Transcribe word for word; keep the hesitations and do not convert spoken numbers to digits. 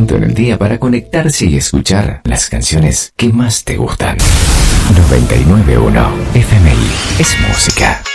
momento en el día para conectarse y escuchar las canciones que más te gustan. noventa y nueve punto uno F M I es música.